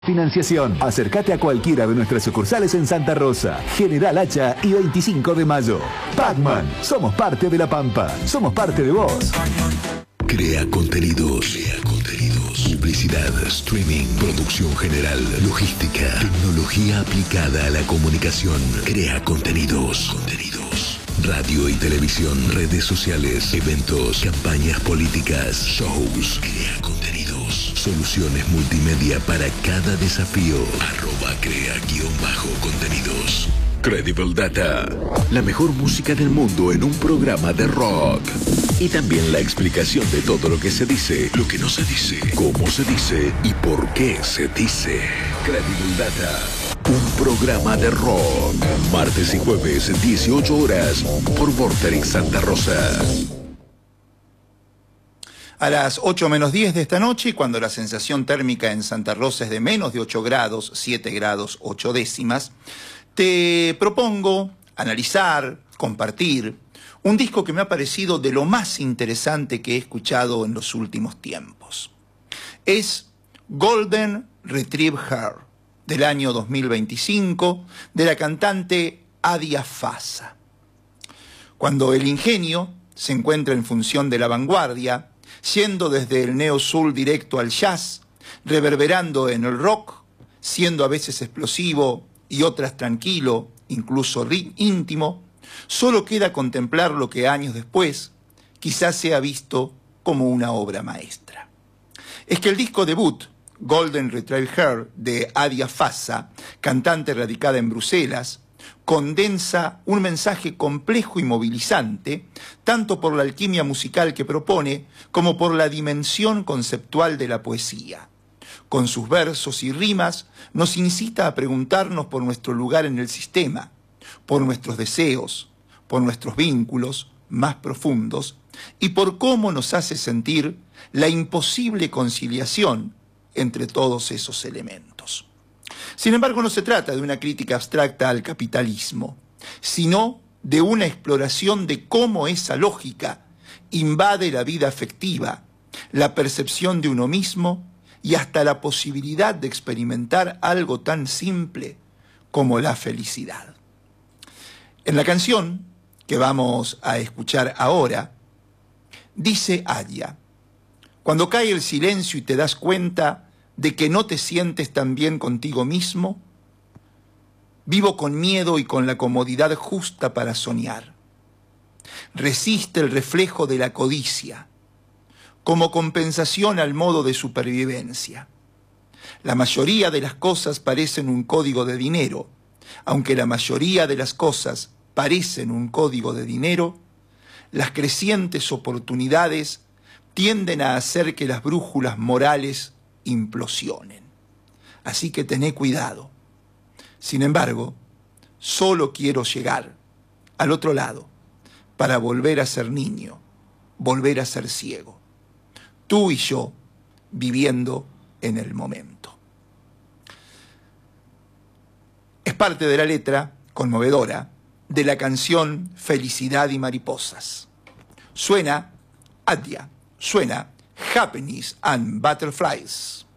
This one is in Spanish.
Financiación. Acércate a cualquiera de nuestras sucursales en Santa Rosa, General Hacha y 25 de mayo. Pacman. Somos parte de La Pampa. Somos parte de vos. Crea contenidos. Publicidad, streaming, producción general, logística, tecnología aplicada a la comunicación. Crea contenidos. Radio y televisión, redes sociales, eventos, campañas políticas, shows. Crea contenidos. Soluciones multimedia para cada desafío. @crea_contenidos. Credible Data. La mejor música del mundo en un programa de rock. Y también la explicación de todo lo que se dice, lo que no se dice, cómo se dice y por qué se dice. Credible Data. Un programa de rock. Martes y jueves, 18 horas, por Vorterix Santa Rosa. A las 8 menos 10 de esta noche, cuando la sensación térmica en Santa Rosa es de menos de 8 grados, 7 grados 8 décimas, te propongo analizar, compartir, un disco que me ha parecido de lo más interesante que he escuchado en los últimos tiempos. Es Golden Retrieve Her, del año 2025, de la cantante Adia Fasa. Cuando el ingenio se encuentra en función de la vanguardia, siendo desde el neo-soul directo al jazz, reverberando en el rock, siendo a veces explosivo y otras tranquilo, incluso íntimo, solo queda contemplar lo que años después quizás sea visto como una obra maestra. Es que el disco debut, Golden Retrieve Her, de Adia Fasa, cantante radicada en Bruselas, condensa un mensaje complejo y movilizante, tanto por la alquimia musical que propone, como por la dimensión conceptual de la poesía. Con sus versos y rimas, nos incita a preguntarnos por nuestro lugar en el sistema, por nuestros deseos, por nuestros vínculos más profundos y por cómo nos hace sentir la imposible conciliación entre todos esos elementos. Sin embargo, no se trata de una crítica abstracta al capitalismo, sino de una exploración de cómo esa lógica invade la vida afectiva, la percepción de uno mismo y hasta la posibilidad de experimentar algo tan simple como la felicidad. En la canción que vamos a escuchar ahora, dice Adia: cuando cae el silencio y te das cuenta de que no te sientes tan bien contigo mismo, vivo con miedo y con la comodidad justa para soñar. Resiste el reflejo de la codicia, como compensación al modo de supervivencia. La mayoría de las cosas parecen un código de dinero. Aunque la mayoría de las cosas parecen un código de dinero, las crecientes oportunidades tienden a hacer que las brújulas morales implosionen. Así que tené cuidado. Sin embargo, solo quiero llegar al otro lado para volver a ser niño, volver a ser ciego. Tú y yo viviendo en el momento. Es parte de la letra conmovedora de la canción Felicidad y Mariposas. Suena Adia, suena Happiness and Butterflies.